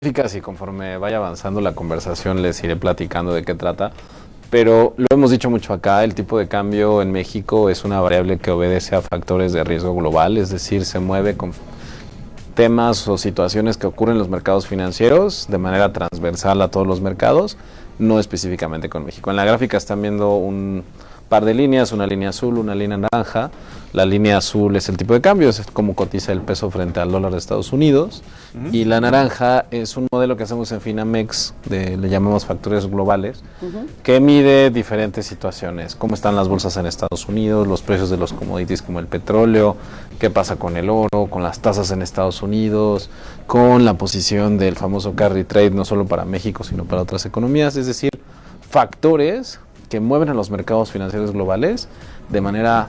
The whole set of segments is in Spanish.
Y conforme vaya avanzando la conversación les iré platicando de qué trata, pero lo hemos dicho mucho acá, el tipo de cambio en México es una variable que obedece a factores de riesgo global, es decir, se mueve con temas o situaciones que ocurren en los mercados financieros de manera transversal a todos los mercados, no específicamente con México. En la gráfica están viendo un par de líneas, una línea azul, una línea naranja. La línea azul es el tipo de cambio, es como cotiza el peso frente al dólar de Estados Unidos. Y la naranja es un modelo que hacemos en Finamex, le llamamos factores globales, que mide diferentes situaciones, cómo están las bolsas en Estados Unidos, los precios de los commodities como el petróleo, qué pasa con el oro, con las tasas en Estados Unidos, con la posición del famoso carry trade, no solo para México, sino para otras economías, es decir, factores que mueven a los mercados financieros globales de manera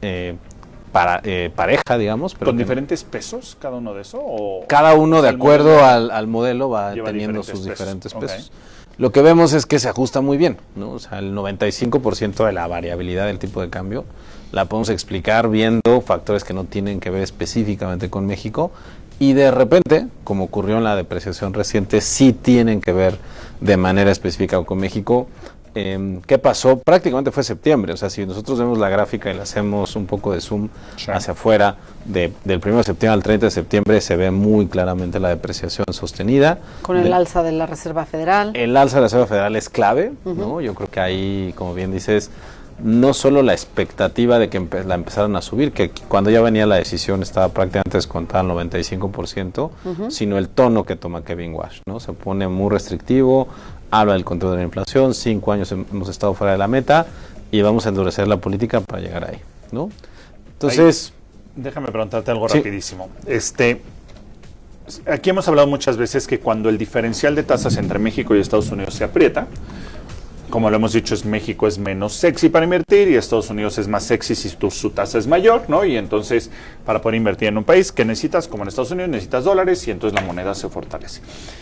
pareja, digamos. Pero ¿Con diferentes pesos cada uno de eso? ¿O cada uno de acuerdo al modelo va teniendo sus diferentes pesos. Lo que vemos es que se ajusta muy bien, ¿no? O sea, el 95% de la variabilidad del tipo de cambio la podemos explicar viendo factores que no tienen que ver específicamente con México y de repente, como ocurrió en la depreciación reciente, sí tienen que ver de manera específica con México. ¿Qué pasó? Prácticamente fue septiembre, o sea, si nosotros vemos la gráfica y le hacemos un poco de zoom hacia afuera, del 1 de septiembre al 30 de septiembre se ve muy claramente la depreciación sostenida. Con el alza de la Reserva Federal. El alza de la Reserva Federal es clave, ¿no? Yo creo que ahí, como bien dices, no solo la expectativa de que la empezaran a subir, que cuando ya venía la decisión estaba prácticamente descontada al 95%, sino el tono que toma Kevin Warsh, ¿no? Se pone muy restrictivo, habla del control de la inflación, 5 años hemos estado fuera de la meta y vamos a endurecer la política para llegar ahí, ¿no? Entonces... Déjame preguntarte algo rapidísimo. Aquí hemos hablado muchas veces que cuando el diferencial de tasas entre México y Estados Unidos se aprieta, como lo hemos dicho, México es menos sexy para invertir y Estados Unidos es más sexy si su tasa es mayor, ¿no? Y entonces, para poder invertir en un país, ¿qué necesitas? Como en Estados Unidos, necesitas dólares y entonces la moneda se fortalece.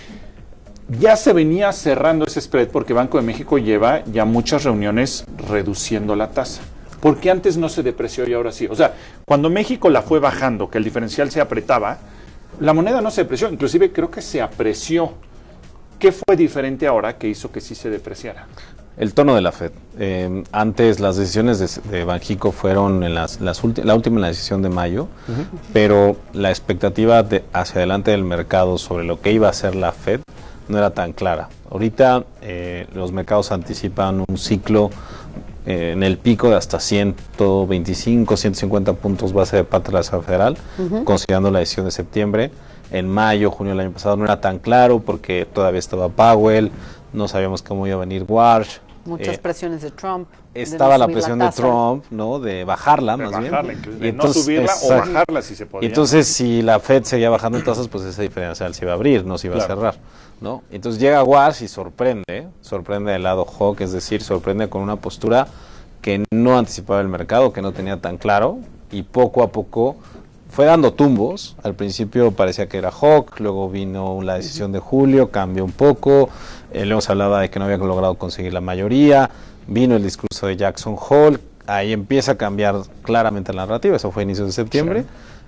Ya se venía cerrando ese spread porque Banco de México lleva ya muchas reuniones reduciendo la tasa. ¿Por qué antes no se depreció y ahora sí? O sea, cuando México la fue bajando, que el diferencial se apretaba, la moneda no se depreció, inclusive creo que se apreció. ¿Qué fue diferente ahora que hizo que sí se depreciara? El tono de la Fed. Antes las decisiones de Banxico fueron en la última en la decisión de mayo, pero la expectativa hacia adelante del mercado sobre lo que iba a hacer la Fed no era tan clara. Ahorita los mercados anticipan un ciclo en el pico de hasta 125, 150 puntos base de parte de la Reserva Federal, considerando la decisión de septiembre. En mayo, junio del año pasado no era tan claro porque todavía estaba Powell, no sabíamos cómo iba a venir Warsh. Muchas presiones de Trump. Estaba la presión de Trump, ¿no? De bajarla, más bien. Y entonces, no subirla o bajarla si se podía. Y entonces, si la Fed seguía bajando en tasas, pues ese diferencial se iba a abrir, no se iba a cerrar, ¿no? Entonces llega Warsh y sorprende del lado hawk, es decir, sorprende con una postura que no anticipaba el mercado, que no tenía tan claro, y poco a poco fue dando tumbos. Al principio parecía que era hawk, luego vino la decisión de julio, cambió un poco, luego se hablaba de que no había logrado conseguir la mayoría, vino el discurso de Jackson Hole, ahí empieza a cambiar claramente la narrativa, eso fue a inicios de septiembre,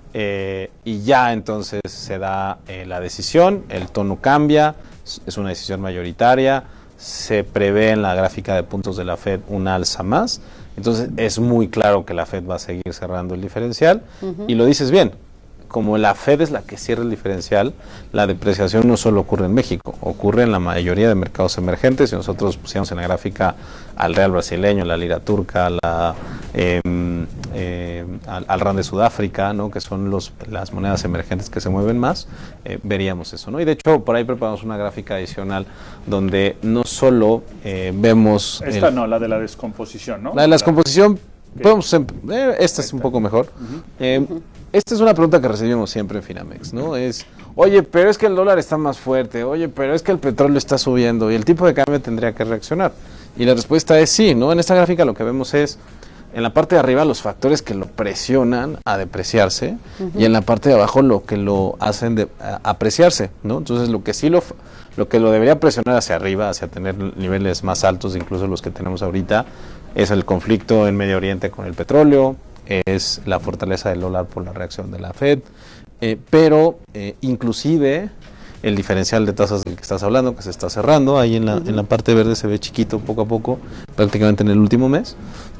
y ya entonces se da la decisión, el tono cambia, es una decisión mayoritaria, se prevé en la gráfica de puntos de la Fed una alza más. Entonces es muy claro que la Fed va a seguir cerrando el diferencial y lo dices bien, como la Fed es la que cierra el diferencial, la depreciación no solo ocurre en México, ocurre en la mayoría de mercados emergentes. Si nosotros pusiéramos en la gráfica al real brasileño, la lira turca, al rand de Sudáfrica, ¿no? Que son las monedas emergentes que se mueven más, veríamos eso, ¿no? Y de hecho por ahí preparamos una gráfica adicional donde no solo vemos... la de la descomposición, ¿no? La de la descomposición, esta es un poco mejor. Esta es una pregunta que recibimos siempre en Finamex, ¿no? Es, oye, pero es que el dólar está más fuerte, oye, pero es que el petróleo está subiendo y el tipo de cambio tendría que reaccionar. Y la respuesta es sí, ¿no? En esta gráfica lo que vemos es, en la parte de arriba los factores que lo presionan a depreciarse y en la parte de abajo lo que lo hacen apreciarse, ¿no? Entonces lo que lo debería presionar hacia arriba, hacia tener niveles más altos, incluso los que tenemos ahorita, es el conflicto en Medio Oriente con el petróleo, es la fortaleza del dólar por la reacción de la Fed, pero inclusive el diferencial de tasas del que estás hablando, que se está cerrando, ahí en la parte verde se ve chiquito poco a poco, prácticamente en el último mes.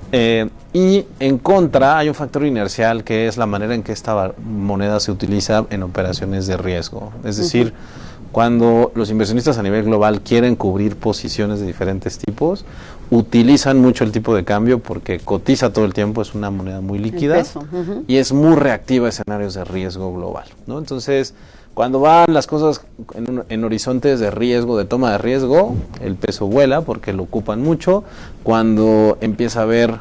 Y en contra hay un factor inercial que es la manera en que esta moneda se utiliza en operaciones de riesgo. Es decir, cuando los inversionistas a nivel global quieren cubrir posiciones de diferentes tipos, utilizan mucho el tipo de cambio porque cotiza todo el tiempo, es una moneda muy líquida y es muy reactiva a escenarios de riesgo global, ¿no? Entonces, cuando van las cosas en horizontes de riesgo, de toma de riesgo, el peso vuela porque lo ocupan mucho. Cuando empieza a haber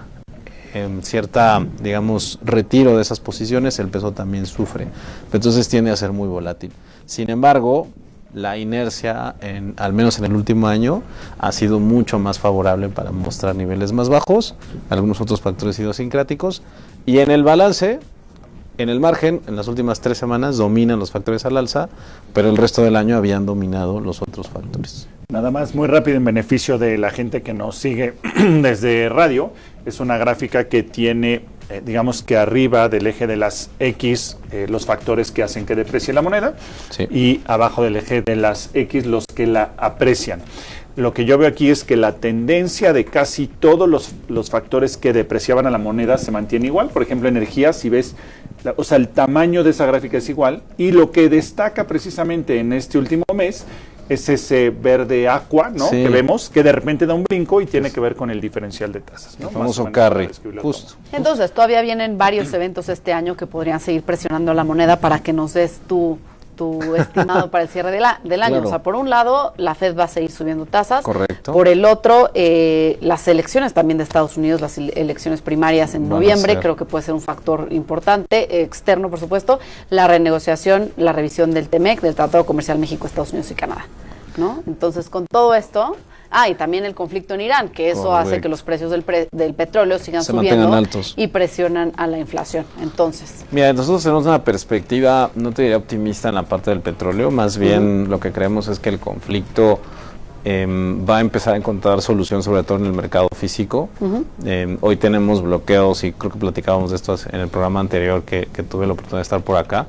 cierta, digamos, retiro de esas posiciones, el peso también sufre. Entonces tiende a ser muy volátil. Sin embargo, la inercia, al menos en el último año, ha sido mucho más favorable para mostrar niveles más bajos, algunos otros factores idiosincráticos, y en el balance, en el margen, en las últimas 3 semanas dominan los factores al alza, pero el resto del año habían dominado los otros factores. Nada más, muy rápido, en beneficio de la gente que nos sigue desde radio, es una gráfica que tiene, digamos que arriba del eje de las X, los factores que hacen que deprecie la moneda, sí, y abajo del eje de las X, los que la aprecian. Lo que yo veo aquí es que la tendencia de casi todos los factores que depreciaban a la moneda se mantiene igual. Por ejemplo, energía, si ves, o sea, el tamaño de esa gráfica es igual. Y lo que destaca precisamente en este último mes es ese verde aqua, ¿no? Sí. Que vemos, que de repente da un brinco y tiene que ver con el diferencial de tasas, ¿no? El famoso carry, justo. Entonces, todavía vienen varios eventos este año que podrían seguir presionando la moneda para que nos des tu estimado para el cierre del año. Claro. O sea, por un lado, la Fed va a seguir subiendo tasas. Correcto. Por el otro, las elecciones también de Estados Unidos, las elecciones primarias en Van a noviembre, ser. creo que puede ser un factor importante, externo, por supuesto. La renegociación, la revisión del TEMEC, del Tratado Comercial México, Estados Unidos y Canadá, ¿no? Entonces, con todo esto... y también el conflicto en Irán, que eso hace que los precios del petróleo sigan subiendo altos y presionan a la inflación. Entonces, mira, nosotros tenemos una perspectiva, no te diría optimista en la parte del petróleo, más bien lo que creemos es que el conflicto va a empezar a encontrar solución, sobre todo en el mercado físico. Hoy tenemos bloqueos y creo que platicábamos de esto en el programa anterior que tuve la oportunidad de estar por acá.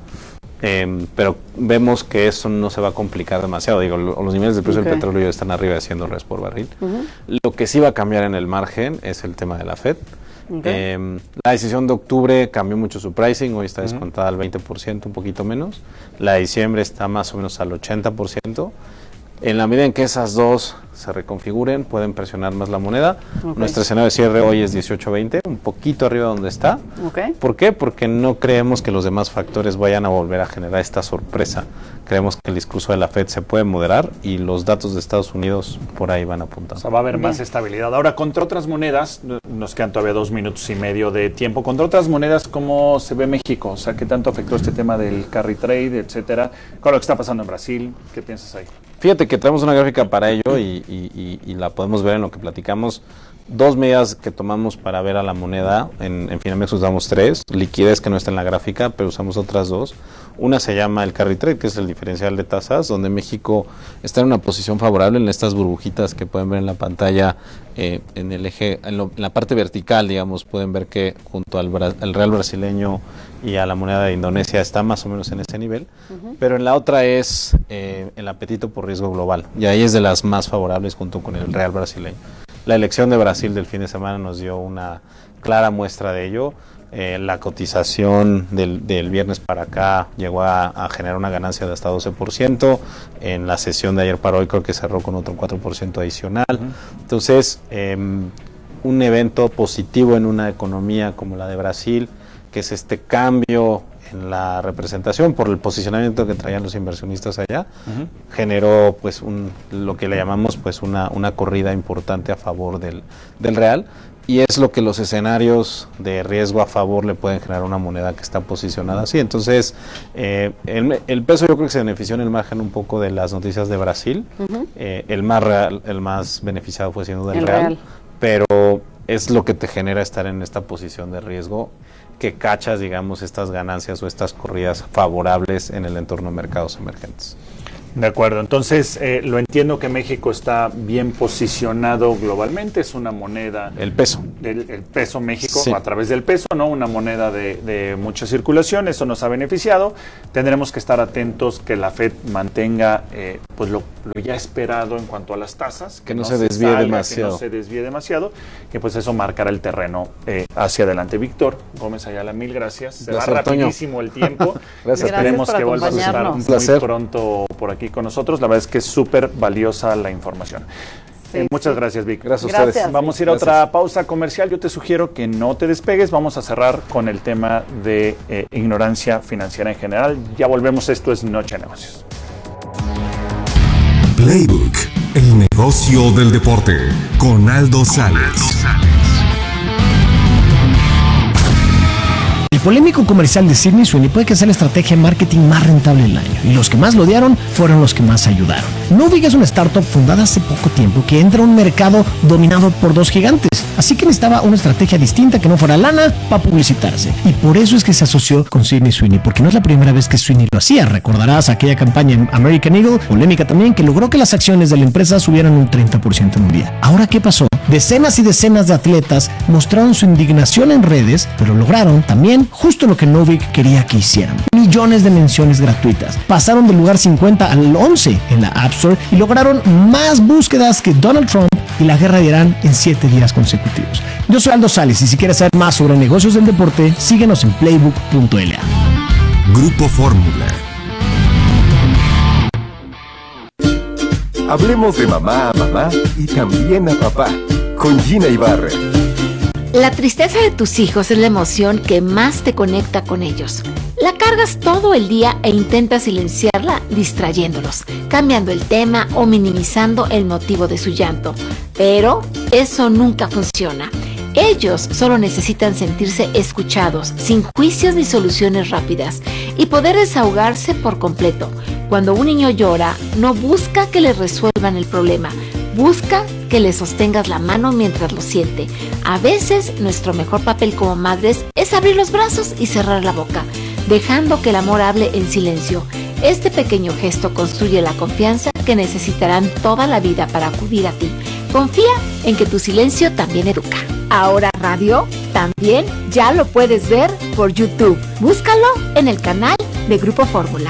Pero vemos que eso no se va a complicar demasiado. Digo, los niveles de precio del petróleo ya están arriba de $100 por barril. Lo que sí va a cambiar en el margen es el tema de la Fed. La decisión de octubre cambió mucho su pricing, hoy está descontada al 20%, un poquito menos. La de diciembre está más o menos al 80%. En la medida en que esas dos se reconfiguren, pueden presionar más la moneda. Nuestro escenario de cierre hoy es 18.20, un poquito arriba de donde está. ¿Por qué? Porque no creemos que los demás factores vayan a volver a generar esta sorpresa. Creemos que el discurso de la Fed se puede moderar y los datos de Estados Unidos por ahí van apuntando. O sea, va a haber más estabilidad. Ahora, contra otras monedas, nos quedan todavía 2 minutos y medio de tiempo. Contra otras monedas, ¿cómo se ve México? O sea, ¿qué tanto afectó este tema del carry trade, etcétera? Con lo que está pasando en Brasil, ¿qué piensas ahí? Fíjate que tenemos una gráfica para ello y la podemos ver en lo que platicamos. 2 medidas que tomamos para ver a la moneda, en Finamex usamos 3, liquidez que no está en la gráfica, pero usamos otras 2. Una se llama el carry trade, que es el diferencial de tasas, donde México está en una posición favorable en estas burbujitas que pueden ver en la pantalla, en el eje, en la parte vertical, digamos, pueden ver que junto al real brasileño y a la moneda de Indonesia está más o menos en ese nivel, pero en la otra es el apetito por riesgo global, y ahí es de las más favorables junto con el real brasileño. La elección de Brasil del fin de semana nos dio una clara muestra de ello. La cotización del viernes para acá llegó a generar una ganancia de hasta 12%. En la sesión de ayer para hoy creo que cerró con otro 4% adicional. Entonces, un evento positivo en una economía como la de Brasil, que es este cambio en la representación por el posicionamiento que traían los inversionistas allá, generó pues lo que le llamamos pues una corrida importante a favor del real, y es lo que los escenarios de riesgo a favor le pueden generar a una moneda que está posicionada así. Entonces, el peso yo creo que se benefició en el margen un poco de las noticias de Brasil. El más beneficiado fue siendo del real, pero es lo que te genera estar en esta posición de riesgo, que cachas, digamos, estas ganancias o estas corridas favorables en el entorno de mercados emergentes. De acuerdo, entonces lo entiendo que México está bien posicionado globalmente, es una moneda... El peso. El peso México, sí, a través del peso, ¿no? Una moneda de mucha circulación, eso nos ha beneficiado. Tendremos que estar atentos que la FED mantenga pues lo ya esperado en cuanto a las tasas. Que no se desvíe demasiado. Que no se desvíe demasiado, que pues eso marcará el terreno hacia adelante. Víctor Gómez Ayala, mil gracias. Se va rapidísimo el tiempo. Gracias. Esperemos que vuelvas a estar muy pronto por aquí con nosotros. La verdad es que es súper valiosa la información. Muchas gracias, Vic. Gracias a ustedes. Vamos a ir a otra pausa comercial. Yo te sugiero que no te despegues. Vamos a cerrar con el tema de ignorancia financiera en general. Ya volvemos. Esto es Noche de Negocios. Playbook, el negocio del deporte, con Aldo Sales. El polémico comercial de Sydney Sweeney puede que sea la estrategia de marketing más rentable del año, y los que más lo odiaron fueron los que más ayudaron. Nuvig es una startup fundada hace poco tiempo que entra a un mercado dominado por dos gigantes, así que necesitaba una estrategia distinta que no fuera lana para publicitarse, y por eso es que se asoció con Sydney Sweeney, porque no es la primera vez que Sweeney lo hacía. Recordarás aquella campaña en American Eagle, polémica también, que logró que las acciones de la empresa subieran un 30% en un día. Ahora, ¿qué pasó? Decenas y decenas de atletas mostraron su indignación en redes, pero lograron también justo lo que Nuvig quería que hicieran: millones de menciones gratuitas. Pasaron del lugar 50 al 11 en la App Store y lograron más búsquedas que Donald Trump y la guerra de Irán en 7 días consecutivos. Yo soy Aldo Sales, y si quieres saber más sobre negocios del deporte, síguenos en playbook.la. Grupo Fórmula. Hablemos de mamá a mamá y también a papá, con Gina Ibarra. La tristeza de tus hijos es la emoción que más te conecta con ellos. La cargas todo el día e intentas silenciarla distrayéndolos, cambiando el tema o minimizando el motivo de su llanto. Pero eso nunca funciona. Ellos solo necesitan sentirse escuchados, sin juicios ni soluciones rápidas, y poder desahogarse por completo. Cuando un niño llora, no busca que le resuelvan el problema, busca que le sostengas la mano mientras lo siente. A veces, nuestro mejor papel como madres es abrir los brazos y cerrar la boca, dejando que el amor hable en silencio. Este pequeño gesto construye la confianza que necesitarán toda la vida para acudir a ti. Confía en que tu silencio también educa. Ahora Radio también ya lo puedes ver por YouTube. Búscalo en el canal de Grupo Fórmula.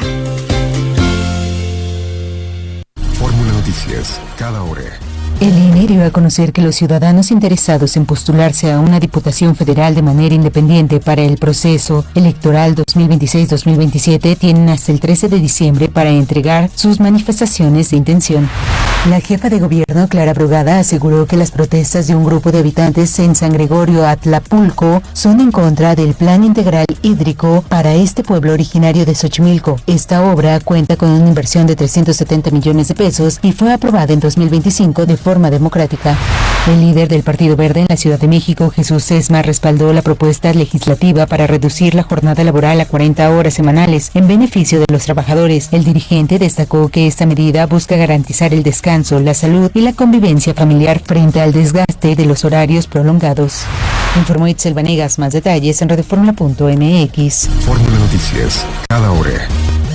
Fórmula Noticias, cada hora. El INE dio a conocer que los ciudadanos interesados en postularse a una diputación federal de manera independiente para el proceso electoral 2026-2027 tienen hasta el 13 de diciembre para entregar sus manifestaciones de intención. La jefa de gobierno, Clara Brugada, aseguró que las protestas de un grupo de habitantes en San Gregorio Atlapulco son en contra del Plan Integral Hídrico para este pueblo originario de Xochimilco. Esta obra cuenta con una inversión de 370 millones de pesos y fue aprobada en 2025 de forma democrática. El líder del Partido Verde en la Ciudad de México, Jesús Sesma, respaldó la propuesta legislativa para reducir la jornada laboral a 40 horas semanales en beneficio de los trabajadores. El dirigente destacó que esta medida busca garantizar el descanso, la salud y la convivencia familiar frente al desgaste de los horarios prolongados. Informó Itzel Vanegas. Más detalles en radioformula.mx. Fórmula Noticias, cada hora.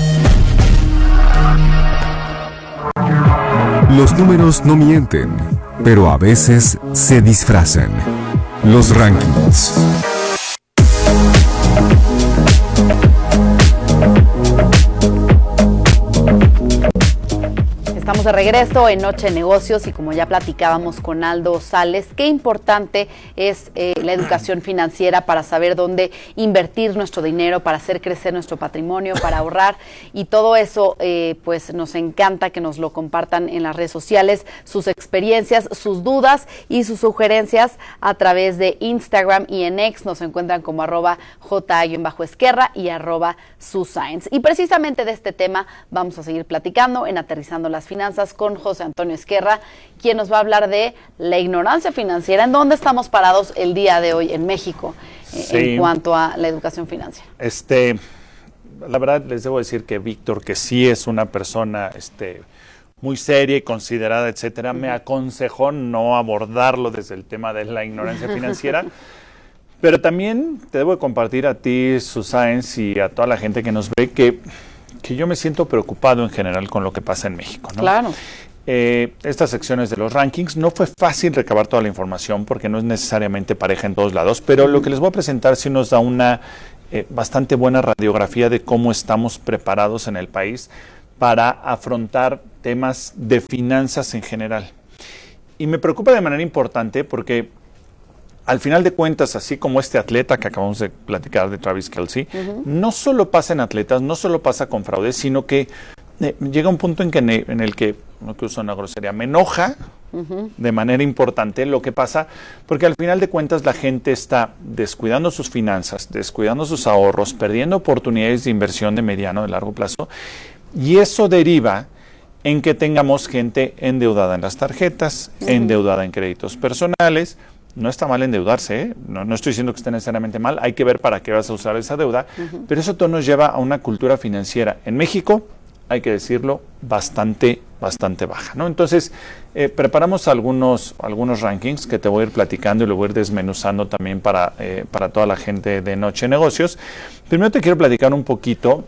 Los números no mienten, pero a veces se disfrazan. Los rankings. Estamos de regreso en Noche de Negocios y como ya platicábamos con Aldo Sales, qué importante es la educación financiera para saber dónde invertir nuestro dinero, para hacer crecer nuestro patrimonio, para ahorrar, y todo eso pues nos encanta que nos lo compartan en las redes sociales, sus experiencias, sus dudas y sus sugerencias a través de Instagram, y en X nos encuentran como @J_Esquerra y @Suscience. Y precisamente de este tema vamos a seguir platicando en Aterrizando las Finanzas con José Antonio Esquerra, quien nos va a hablar de la ignorancia financiera, en dónde estamos parados el día de hoy en México en cuanto a la educación financiera. La verdad les debo decir que Víctor, que sí es una persona muy seria y considerada, etcétera, me aconsejó no abordarlo desde el tema de la ignorancia financiera. Pero también te debo compartir a ti, Suscience, y a toda la gente que nos ve, que que yo me siento preocupado en general con lo que pasa en México, ¿no? Claro. Estas secciones de los rankings, no fue fácil recabar toda la información porque no es necesariamente pareja en todos lados, pero lo que les voy a presentar sí nos da una bastante buena radiografía de cómo estamos preparados en el país para afrontar temas de finanzas en general. Y me preocupa de manera importante porque al final de cuentas, así como este atleta que acabamos de platicar de Travis Kelce, no solo pasa en atletas, no solo pasa con fraude, sino que llega un punto en el que, no quiero usar una grosería, me enoja de manera importante lo que pasa, porque al final de cuentas la gente está descuidando sus finanzas, descuidando sus ahorros, perdiendo oportunidades de inversión de mediano, de largo plazo, y eso deriva en que tengamos gente endeudada en las tarjetas, endeudada en créditos personales. No está mal endeudarse, ¿eh? No estoy diciendo que esté necesariamente mal, hay que ver para qué vas a usar esa deuda, pero eso todo nos lleva a una cultura financiera en México, hay que decirlo, bastante baja, ¿no? Entonces, preparamos algunos rankings que te voy a ir platicando y lo voy a ir desmenuzando también para toda la gente de Noche Negocios. Primero te quiero platicar un poquito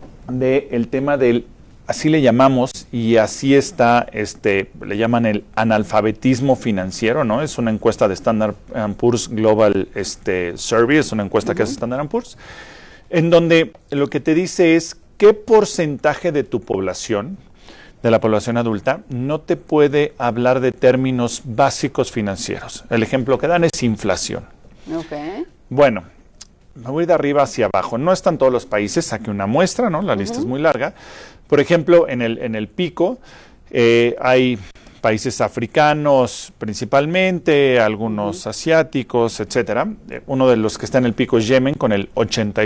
del tema del, así le llamamos, y así está, le llaman el analfabetismo financiero, ¿no? Es una encuesta de Standard & Poor's Global Survey, es una encuesta que hace Standard & Poor's, en donde lo que te dice es qué porcentaje de tu población, de la población adulta, no te puede hablar de términos básicos financieros. El ejemplo que dan es inflación. Okay. Bueno, me voy de arriba hacia abajo. No están todos los países, saqué una muestra, ¿no? La lista es muy larga. Por ejemplo, en el pico hay países africanos principalmente, algunos asiáticos, etcétera. Uno de los que está en el pico es Yemen, con el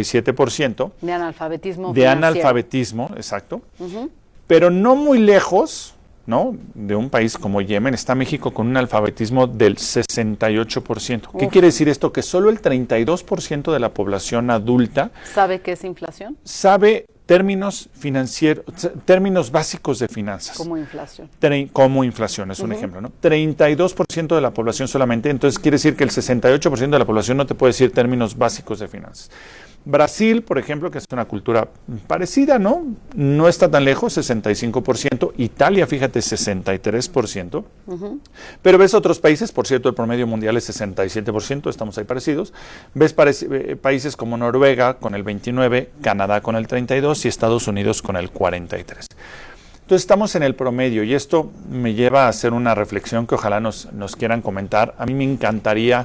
87%. De analfabetismo financiero. Analfabetismo, exacto. Pero no muy lejos, ¿no?, de un país como Yemen, está México con un analfabetismo del 68%. ¿Qué quiere decir esto? Que solo el 32% de la población adulta ¿sabe qué es inflación? Sabe términos financieros, términos básicos de finanzas. Como inflación. Como inflación, es un ejemplo, ¿no? 32% de la población solamente, entonces quiere decir que el 68% de la población no te puede decir términos básicos de finanzas. Brasil, por ejemplo, que es una cultura parecida, ¿no? No está tan lejos, 65%. Italia, fíjate, 63%. Pero ves otros países, por cierto, el promedio mundial es 67%, estamos ahí parecidos. Ves países como Noruega con el 29%, Canadá con el 32% y Estados Unidos con el 43%. Entonces estamos en el promedio y esto me lleva a hacer una reflexión que ojalá nos quieran comentar. A mí me encantaría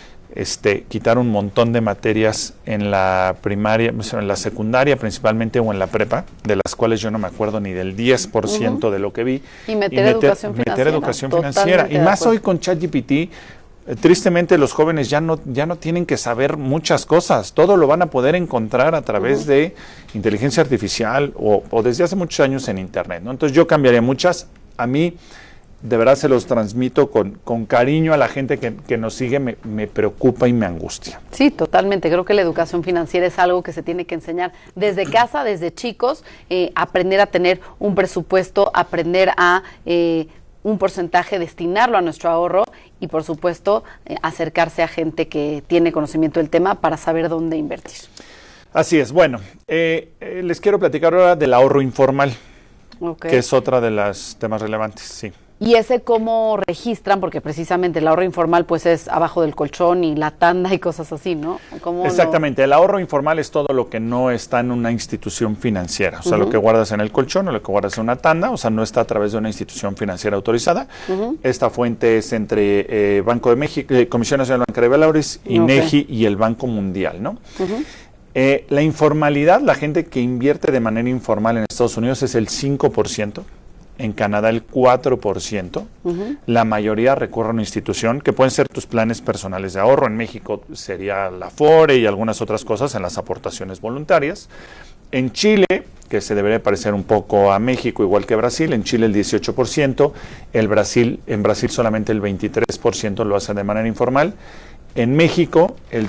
quitar un montón de materias en la primaria, en la secundaria principalmente o en la prepa, de las cuales yo no me acuerdo ni del 10% de lo que vi. Y meter educación financiera. Y más hoy con ChatGPT, tristemente los jóvenes ya no tienen que saber muchas cosas, todo lo van a poder encontrar a través de inteligencia artificial o desde hace muchos años en Internet, ¿no? Entonces yo cambiaría muchas. A mí, de verdad se los transmito con cariño a la gente que nos sigue, me preocupa y me angustia. Sí, totalmente. Creo que la educación financiera es algo que se tiene que enseñar desde casa, desde chicos, aprender a tener un presupuesto, aprender a un porcentaje, destinarlo a nuestro ahorro y, por supuesto, acercarse a gente que tiene conocimiento del tema para saber dónde invertir. Así es. Bueno, les quiero platicar ahora del ahorro informal, que es otra de los temas relevantes, sí. ¿Y ese cómo registran? Porque precisamente el ahorro informal pues es abajo del colchón y la tanda y cosas así, ¿no? Exactamente, el ahorro informal es todo lo que no está en una institución financiera, o sea, lo que guardas en el colchón o lo que guardas en una tanda, o sea, no está a través de una institución financiera autorizada. Esta fuente es entre Banco de México, Comisión Nacional Bancaria de Valores, INEGI y el Banco Mundial, ¿no? La informalidad, la gente que invierte de manera informal en Estados Unidos es el 5%. En Canadá el 4%, la mayoría recurre a una institución que pueden ser tus planes personales de ahorro. En México sería la Afore y algunas otras cosas en las aportaciones voluntarias. En Chile, que se debería parecer un poco a México, igual que Brasil, en Chile el 18%, en Brasil solamente el 23% lo hace de manera informal. En México el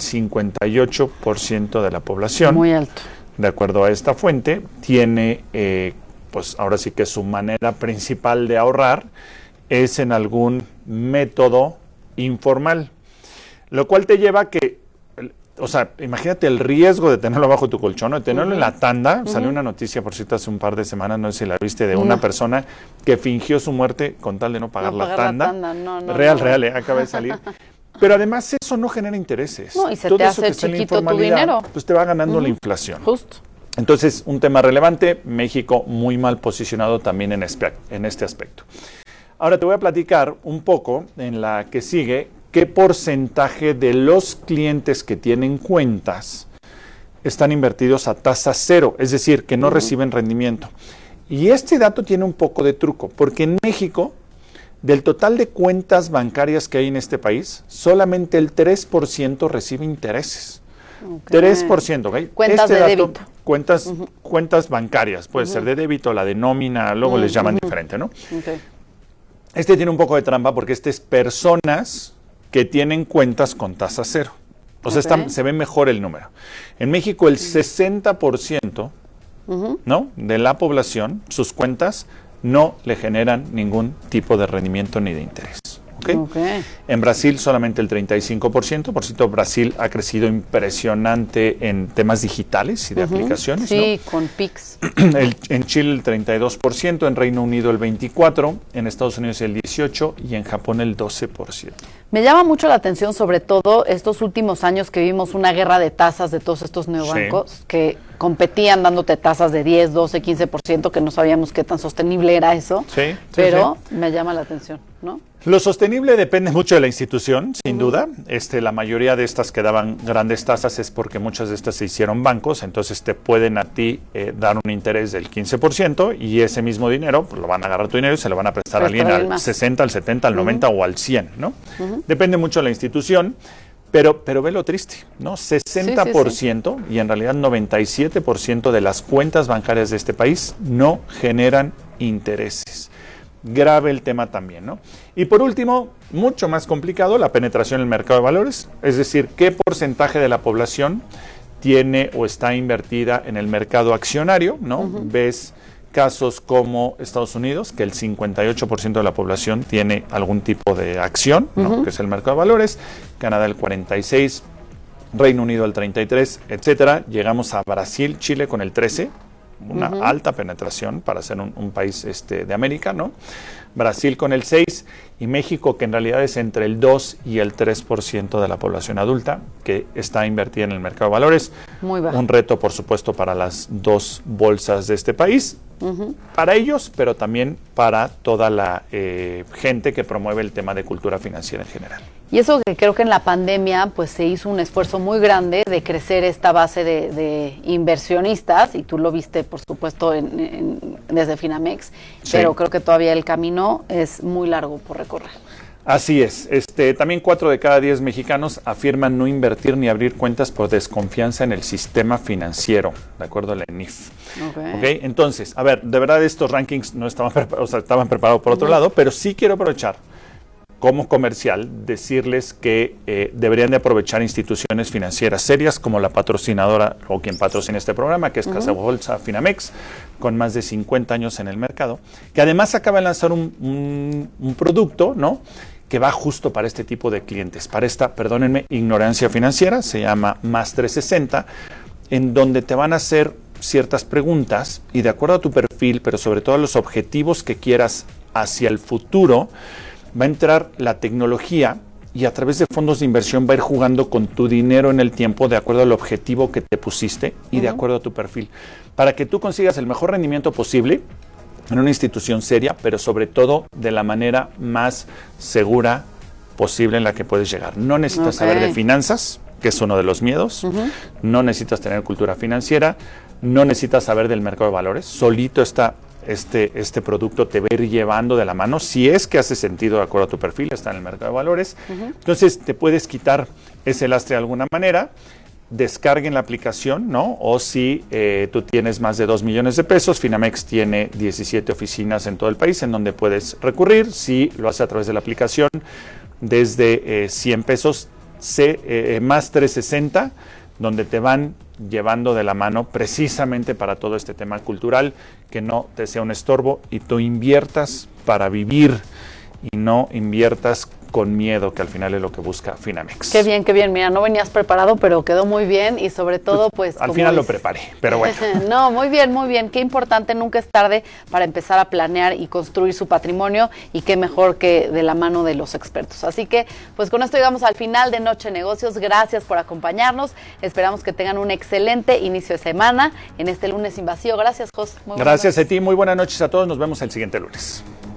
58% de la población, muy alto, de acuerdo a esta fuente, tiene pues ahora sí que su manera principal de ahorrar es en algún método informal, lo cual te lleva a que o sea, imagínate el riesgo de tenerlo bajo tu colchón, ¿no? De tenerlo en la tanda. Salió una noticia, por cierto, hace un par de semanas, no sé si la viste, de una persona que fingió su muerte con tal de no pagar la tanda. Real, acaba de salir. Pero además eso no genera intereses. No, y se todo te eso hace que está en la chiquito tu informalidad, dinero. pues te va ganando la inflación. Justo. Entonces, un tema relevante, México muy mal posicionado también en este aspecto. Ahora te voy a platicar un poco en la que sigue qué porcentaje de los clientes que tienen cuentas están invertidos a tasa cero, es decir, que no reciben rendimiento. Y este dato tiene un poco de truco, porque en México, del total de cuentas bancarias que hay en este país, solamente el 3% recibe intereses. 3%, ¿ok? Cuentas de débito. Cuentas bancarias, puede ser de débito, la de nómina, luego les llaman diferente, ¿no? Este tiene un poco de trampa porque este es personas que tienen cuentas con tasa cero. O sea, se ve mejor el número. En México el 60%, ¿no?, de la población, sus cuentas no le generan ningún tipo de rendimiento ni de interés. En Brasil solamente el 35%. Por cierto, Brasil ha crecido impresionante en temas digitales y de aplicaciones. Sí, ¿no? con Pix. En Chile el 32%, en Reino Unido el 24%, en Estados Unidos el 18% y en Japón el 12%. Me llama mucho la atención, sobre todo estos últimos años que vimos una guerra de tasas de todos estos neobancos que competían dándote tasas de 10, 12, 15%, que no sabíamos qué tan sostenible era eso, pero me llama la atención, ¿no? Lo sostenible depende mucho de la institución, sin duda. La mayoría de estas que daban grandes tasas es porque muchas de estas se hicieron bancos, entonces te pueden a ti dar un interés del 15% y ese mismo dinero, pues lo van a agarrar tu dinero y se lo van a prestar a alguien al 60, al 70, al 90 o al 100, ¿no? Depende mucho de la institución, pero ve lo triste, ¿no? 60% y en realidad 97% de las cuentas bancarias de este país no generan intereses. Grave el tema también, ¿no? Y por último, mucho más complicado, la penetración en el mercado de valores, es decir, qué porcentaje de la población tiene o está invertida en el mercado accionario, ¿no? Ves casos como Estados Unidos, que el 58% de la población tiene algún tipo de acción, ¿no?, que es el mercado de valores, Canadá el 46%, Reino Unido el 33%, etcétera. Llegamos a Brasil, Chile con el 13%, una alta penetración para ser un país de América, ¿no? Brasil con el 6% y México, que en realidad es entre el 2 y el 3% de la población adulta que está invertida en el mercado de valores. Muy bajo. Un reto, por supuesto, para las dos bolsas de este país, para ellos, pero también para toda la gente que promueve el tema de cultura financiera en general. Y eso que creo que en la pandemia pues se hizo un esfuerzo muy grande de crecer esta base de inversionistas, y tú lo viste por supuesto desde Finamex, pero creo que todavía el camino es muy largo por recorrer. Así es. También 4 de cada 10 mexicanos afirman no invertir ni abrir cuentas por desconfianza en el sistema financiero, de acuerdo a la ENIF. Okay. Entonces, a ver, de verdad estos rankings no estaban preparados, estaban preparados por otro lado, pero sí quiero aprovechar como comercial decirles que deberían de aprovechar instituciones financieras serias como la patrocinadora o quien patrocina este programa, que es Casa Bolsa Finamex, con más de 50 años en el mercado, que además acaba de lanzar un producto, ¿no?, que va justo para este tipo de clientes, para esta, perdónenme, ignorancia financiera, se llama Más 360, en donde te van a hacer ciertas preguntas y de acuerdo a tu perfil, pero sobre todo a los objetivos que quieras hacia el futuro, va a entrar la tecnología y a través de fondos de inversión va a ir jugando con tu dinero en el tiempo de acuerdo al objetivo que te pusiste y de acuerdo a tu perfil, para que tú consigas el mejor rendimiento posible en una institución seria, pero sobre todo de la manera más segura posible en la que puedes llegar. No necesitas saber de finanzas, que es uno de los miedos, no necesitas tener cultura financiera, no necesitas saber del mercado de valores, solito está este producto te va a ir llevando de la mano, si es que hace sentido de acuerdo a tu perfil, está en el mercado de valores. Entonces te puedes quitar ese lastre de alguna manera, descarguen la aplicación, ¿no? O si tú tienes más de 2 millones de pesos, Finamex tiene 17 oficinas en todo el país en donde puedes recurrir. Si lo haces a través de la aplicación, desde 100 pesos, más 360, donde te van llevando de la mano precisamente para todo este tema cultural, que no te sea un estorbo y tú inviertas para vivir y no inviertas con miedo, que al final es lo que busca Finamex. Qué bien, mira, no venías preparado, pero quedó muy bien y sobre todo pues al final lo preparé, pero bueno. No, muy bien, qué importante, nunca es tarde para empezar a planear y construir su patrimonio y qué mejor que de la mano de los expertos. Así que pues con esto llegamos al final de Noche de Negocios, gracias por acompañarnos, esperamos que tengan un excelente inicio de semana en este lunes sin vacío. Gracias, Jos. Gracias a ti, muy buenas noches a todos, nos vemos el siguiente lunes.